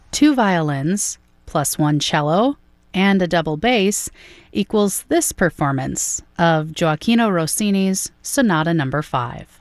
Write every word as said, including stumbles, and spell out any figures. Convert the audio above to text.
Two violins plus one cello and a double bass equals this performance of Gioachino Rossini's Sonata Number five.